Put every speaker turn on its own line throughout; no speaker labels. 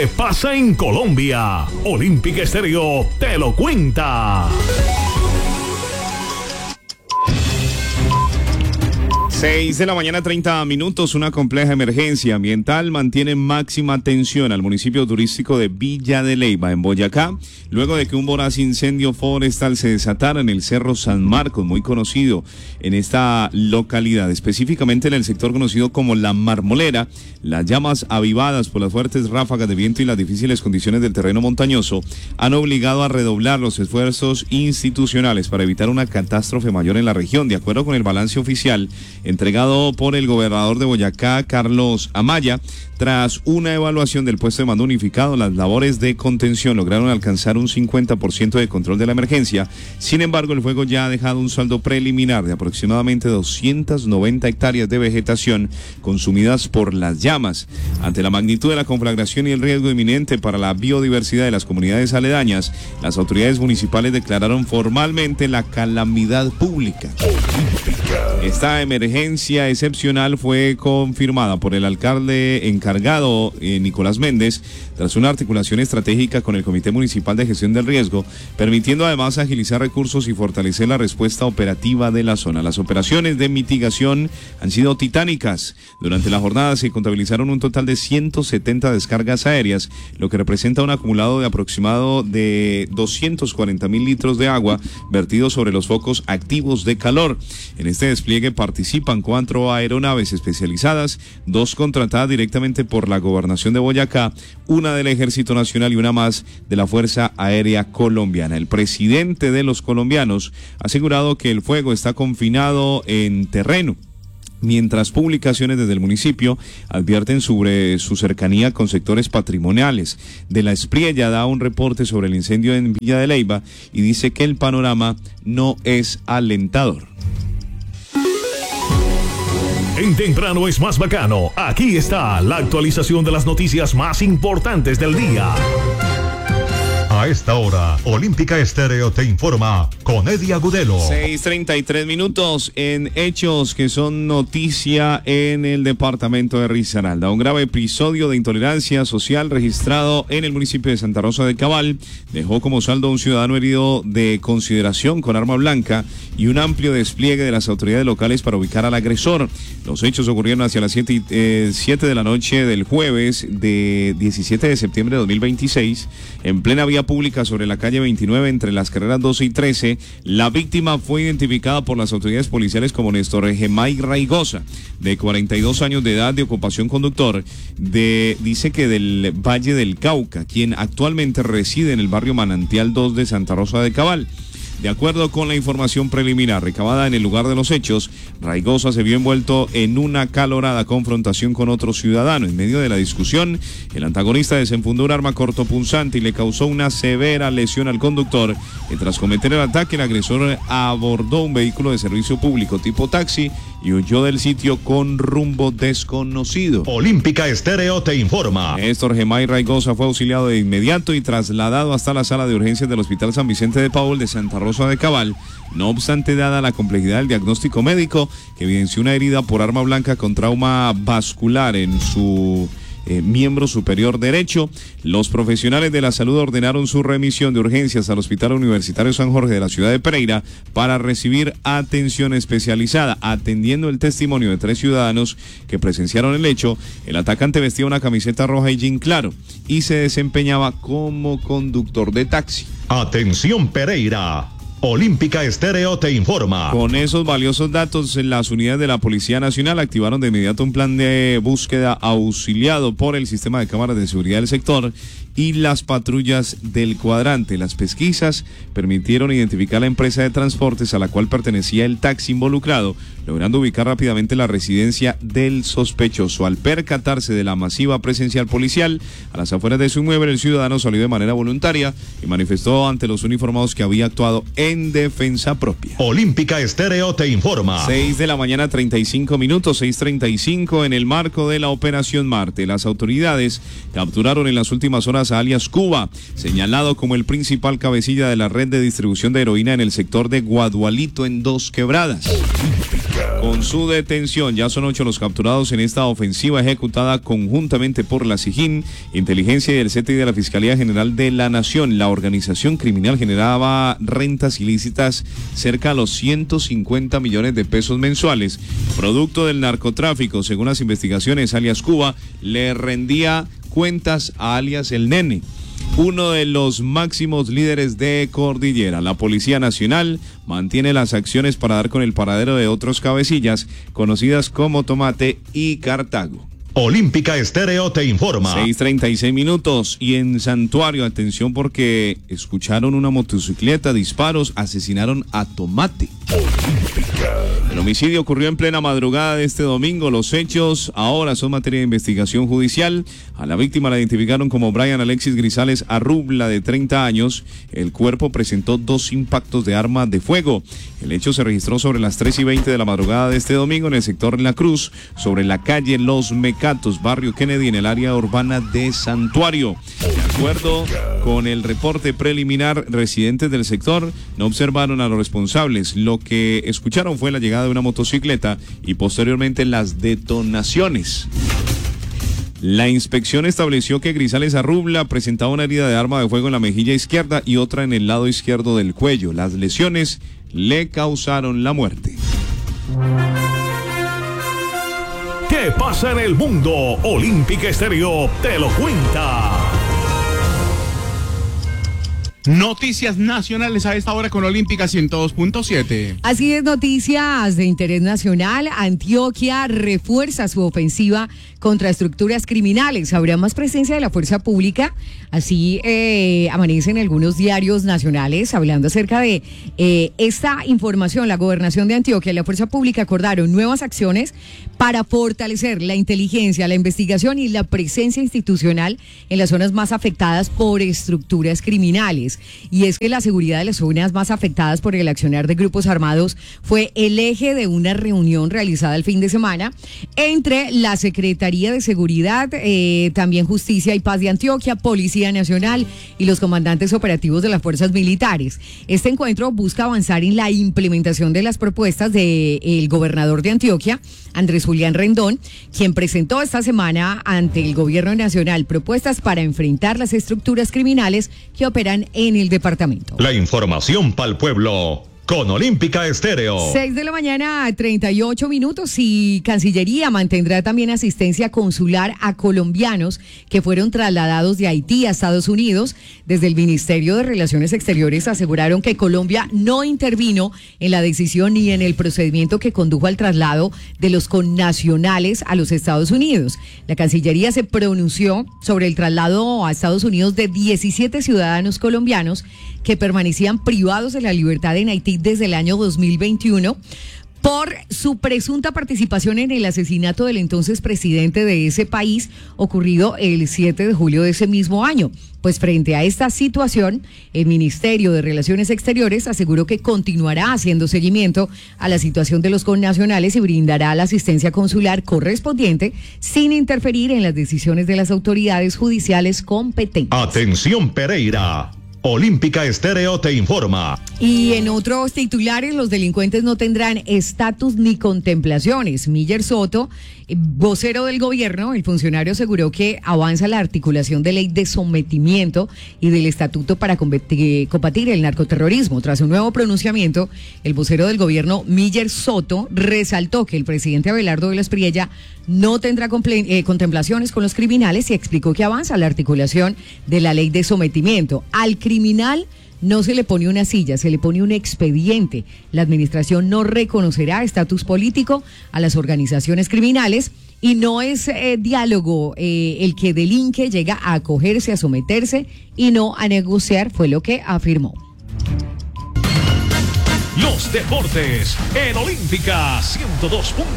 pasa en Colombia. Olímpica Estéreo te lo cuenta.
6:30 a.m. Una compleja emergencia ambiental mantiene máxima atención al municipio turístico de Villa de Leyva, en Boyacá, luego de que un voraz incendio forestal se desatara en el Cerro San Marcos, muy conocido en esta localidad, específicamente en el sector conocido como La Marmolera. Las llamas, avivadas por las fuertes ráfagas de viento y las difíciles condiciones del terreno montañoso, han obligado a redoblar los esfuerzos institucionales para evitar una catástrofe mayor en la región. De acuerdo con el balance oficial entregado por el gobernador de Boyacá, Carlos Amaya, tras una evaluación del puesto de mando unificado, las labores de contención lograron alcanzar un 50% de control de la emergencia. Sin embargo, el fuego ya ha dejado un saldo preliminar de aproximadamente 290 hectáreas de vegetación consumidas por las llamas. Ante la magnitud de la conflagración y el riesgo inminente para la biodiversidad de las comunidades aledañas, las autoridades municipales declararon formalmente la calamidad pública. Esta emergencia excepcional fue confirmada por el alcalde encargado, Nicolás Méndez, tras una articulación estratégica con el Comité Municipal de Gestión del Riesgo, permitiendo además agilizar recursos y fortalecer la respuesta operativa de la zona. Las operaciones de mitigación han sido titánicas. Durante la jornada se contabilizaron un total de 170 descargas aéreas, lo que representa un acumulado de aproximado de 240.000 litros de agua vertidos sobre los focos activos de calor. En este despliegue participan 4 aeronaves especializadas, 2 contratadas directamente por la Gobernación de Boyacá, una del Ejército Nacional y una más de la Fuerza Aérea Colombiana. El presidente de los colombianos ha asegurado que el fuego está confinado en terreno, mientras publicaciones desde el municipio advierten sobre su cercanía con sectores patrimoniales. De la Espriella da un reporte sobre el incendio en Villa de Leyva y dice que el panorama no es alentador.
En Temprano es más bacano. Aquí está la actualización de las noticias más importantes del día.
A esta hora, Olímpica Estéreo te informa con Eddie Agudelo.
6:33 en hechos que son noticia en el departamento de Risaralda. Un grave episodio de intolerancia social registrado en el municipio de Santa Rosa de Cabal dejó como saldo a un ciudadano herido de consideración con arma blanca y un amplio despliegue de las autoridades locales para ubicar al agresor. Los hechos ocurrieron hacia las 7 de la noche del jueves de 17 de septiembre de 2026 en plena vía pública sobre la calle 29 entre las carreras 12 y 13. La víctima fue identificada por las autoridades policiales como Néstor Gemay Raigosa, de 42 años de edad, de ocupación conductor, dice que del Valle del Cauca, quien actualmente reside en el barrio Manantial 2 de Santa Rosa de Cabal. De acuerdo con la información preliminar recabada en el lugar de los hechos, Raigosa se vio envuelto en una acalorada confrontación con otro ciudadano. En medio de la discusión, el antagonista desenfundó un arma cortopunzante y le causó una severa lesión al conductor. Y tras cometer el ataque, el agresor abordó un vehículo de servicio público tipo taxi y huyó del sitio con rumbo desconocido.
Olímpica Estéreo te informa.
Néstor Gemay Raigosa fue auxiliado de inmediato y trasladado hasta la sala de urgencias del Hospital San Vicente de Paúl de Santa Rosa de Cabal. No obstante, dada la complejidad del diagnóstico médico, que evidenció una herida por arma blanca con trauma vascular en su miembro superior derecho, los profesionales de la salud ordenaron su remisión de urgencias al Hospital Universitario San Jorge de la ciudad de Pereira para recibir atención especializada. Atendiendo el testimonio de 3 ciudadanos que presenciaron el hecho, el atacante vestía una camiseta roja y jean claro y se desempeñaba como conductor de taxi.
Atención Pereira. Olímpica Estéreo te informa.
Con esos valiosos datos, las unidades de la Policía Nacional activaron de inmediato un plan de búsqueda auxiliado por el sistema de cámaras de seguridad del sector y las patrullas del cuadrante. Las pesquisas permitieron identificar la empresa de transportes a la cual pertenecía el taxi involucrado, logrando ubicar rápidamente la residencia del sospechoso. Al percatarse de la masiva presencia policial a las afueras de su inmueble, el ciudadano salió de manera voluntaria y manifestó ante los uniformados que había actuado en defensa propia.
Olímpica Estéreo te informa.
6 de la mañana, 35 minutos, 6:35 en el marco de la Operación Marte. Las autoridades capturaron en las últimas horas a alias Cuba, señalado como el principal cabecilla de la red de distribución de heroína en el sector de Guadualito en Dos Quebradas. Con su detención, ya son 8 los capturados en esta ofensiva ejecutada conjuntamente por la SIJIN, Inteligencia y el CTI de la Fiscalía General de la Nación. La organización criminal generaba rentas ilícitas cerca a los 150 millones de pesos mensuales. Producto del narcotráfico, según las investigaciones, alias Cuba le rendía cuentas a alias El Nene, uno de los máximos líderes de Cordillera. La Policía Nacional mantiene las acciones para dar con el paradero de otros cabecillas, conocidas como Tomate y Cartago.
Olímpica Estéreo te informa.
6:36 minutos. Y en Santuario, atención porque escucharon una motocicleta, disparos, asesinaron a Tomate. El homicidio ocurrió en plena madrugada de este domingo. Los hechos ahora son materia de investigación judicial. A la víctima la identificaron como Brian Alexis Grisales Arrubla, de 30 años. El cuerpo presentó 2 impactos de arma de fuego. El hecho se registró sobre las 3:20 de la madrugada de este domingo en el sector La Cruz, sobre la calle Los Mecatos, barrio Kennedy, en el área urbana de Santuario. De acuerdo con el reporte preliminar, residentes del sector no observaron a los responsables. Lo que escucharon fue la llegada de una motocicleta y posteriormente las detonaciones. La inspección estableció que Grisales Arrubla presentaba una herida de arma de fuego en la mejilla izquierda y otra en el lado izquierdo del cuello. Las lesiones le causaron la muerte.
¿Qué pasa en el mundo? Olímpica Estéreo te lo cuenta.
Noticias nacionales a esta hora con Olímpica 102.7.
Así es, noticias de interés nacional. Antioquia refuerza su ofensiva contra estructuras criminales. Habrá más presencia de la fuerza pública. Así amanecen algunos diarios nacionales hablando acerca de esta información. La gobernación de Antioquia y la fuerza pública acordaron nuevas acciones para fortalecer la inteligencia, la investigación y la presencia institucional en las zonas más afectadas por estructuras criminales. Y es que la seguridad de las zonas más afectadas por el accionar de grupos armados fue el eje de una reunión realizada el fin de semana entre la Secretaría de Seguridad, también Justicia y Paz de Antioquia, Policía Nacional y los comandantes operativos de las fuerzas militares. Este encuentro busca avanzar en la implementación de las propuestas del gobernador de Antioquia, Andrés Julián Rendón, quien presentó esta semana ante el gobierno nacional propuestas para enfrentar las estructuras criminales que operan en el departamento.
La información para el pueblo con Olímpica Estéreo.
6 de la mañana, 38 minutos, y Cancillería mantendrá también asistencia consular a colombianos que fueron trasladados de Haití a Estados Unidos. Desde el Ministerio de Relaciones Exteriores aseguraron que Colombia no intervino en la decisión ni en el procedimiento que condujo al traslado de los connacionales a los Estados Unidos. La Cancillería se pronunció sobre el traslado a Estados Unidos de 17 ciudadanos colombianos que permanecían privados de la libertad en Haití desde el año 2021 por su presunta participación en el asesinato del entonces presidente de ese país, ocurrido el 7 de julio de ese mismo año. Pues frente a esta situación, el Ministerio de Relaciones Exteriores aseguró que continuará haciendo seguimiento a la situación de los connacionales y brindará la asistencia consular correspondiente sin interferir en las decisiones de las autoridades judiciales competentes.
Atención, Pereira. Olímpica Estéreo te informa.
Y en otros titulares, los delincuentes no tendrán estatus ni contemplaciones. Miller Soto, vocero del gobierno, el funcionario aseguró que avanza la articulación de ley de sometimiento y del estatuto para combatir el narcoterrorismo. Tras un nuevo pronunciamiento, el vocero del gobierno, Miller Soto, resaltó que el presidente Abelardo Vélez Priella no tendrá contemplaciones con los criminales y explicó que avanza la articulación de la ley de sometimiento. Al criminal no se le pone una silla, se le pone un expediente. La administración no reconocerá estatus político a las organizaciones criminales y no es diálogo. El que delinque llega a acogerse, a someterse y no a negociar, fue lo que afirmó.
Los deportes en Olímpica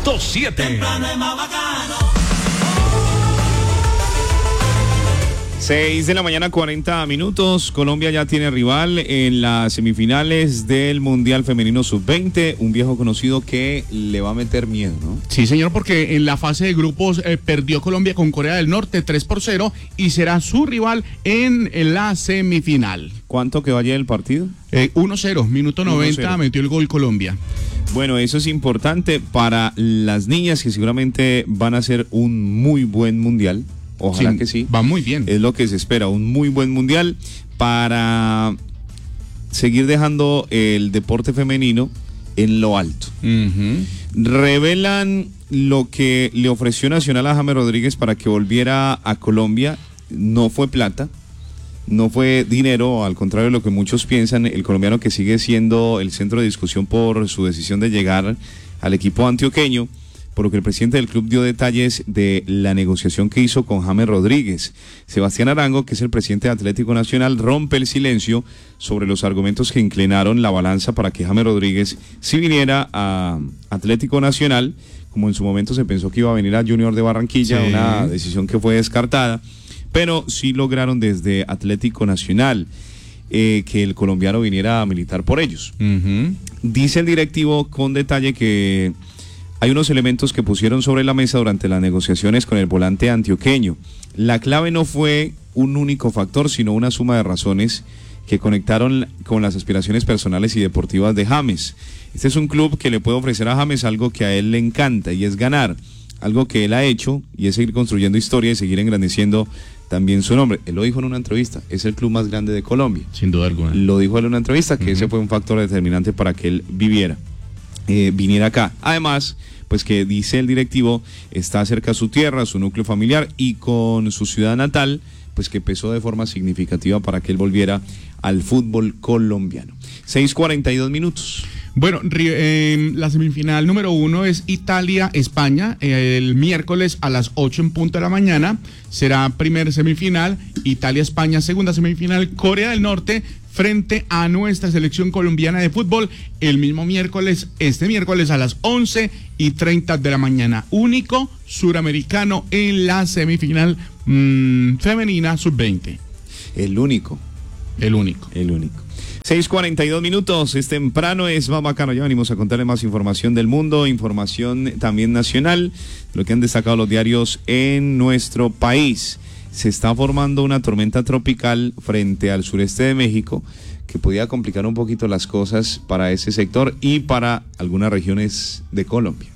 102.7.
6 6:40 a.m. Colombia ya tiene rival en las semifinales del Mundial Femenino Sub-20, un viejo conocido que le va a meter miedo, ¿no?
Sí, señor, porque en la fase de grupos perdió Colombia con Corea del Norte 3-0 y será su rival en la semifinal.
¿Cuánto que vaya el partido?
1-0, minuto 90,
1-0.
metió el gol Colombia.
Bueno, eso es importante para las niñas que seguramente van a hacer un muy buen Mundial. Ojalá que sí.
Va muy bien.
Es lo que se espera, un muy buen mundial para seguir dejando el deporte femenino en lo alto. Revelan lo que le ofreció Nacional a James Rodríguez para que volviera a Colombia. No fue plata, no fue dinero, al contrario de lo que muchos piensan. El colombiano que sigue siendo el centro de discusión por su decisión de llegar al equipo antioqueño, por lo que el presidente del club dio detalles de la negociación que hizo con James Rodríguez. Sebastián Arango, que es el presidente de Atlético Nacional, rompe el silencio sobre los argumentos que inclinaron la balanza para que James Rodríguez sí viniera a Atlético Nacional, como en su momento se pensó que iba a venir a Junior de Barranquilla, sí. Una decisión que fue descartada, pero sí lograron desde Atlético Nacional que el colombiano viniera a militar por ellos. Dice el directivo con detalle que hay unos elementos que pusieron sobre la mesa durante las negociaciones con el volante antioqueño. La clave no fue un único factor, sino una suma de razones que conectaron con las aspiraciones personales y deportivas de James. Este es un club que le puede ofrecer a James algo que a él le encanta y es ganar, algo que él ha hecho y es seguir construyendo historia y seguir engrandeciendo también su nombre. Él lo dijo en una entrevista, es el club más grande de Colombia.
Sin duda alguna.
Lo dijo él en una entrevista, que ese fue un factor determinante para que él viniera acá. Además, pues que dice el directivo, está cerca a su tierra, a su núcleo familiar y con su ciudad natal, pues que pesó de forma significativa para que él volviera al fútbol colombiano. 6:42.
Bueno, la semifinal número 1 es Italia-España, el miércoles a las 8 en punto de la mañana, será primer semifinal, Italia-España, segunda semifinal, Corea del Norte, frente a nuestra selección colombiana de fútbol, el mismo miércoles, este miércoles a las 11:30 de la mañana, único suramericano en la semifinal femenina sub-20.
El único. 6:42, es temprano, es más bacano, ya venimos a contarle más información del mundo, información también nacional, lo que han destacado los diarios en nuestro país. Se está formando una tormenta tropical frente al sureste de México que podría complicar un poquito las cosas para ese sector y para algunas regiones de Colombia.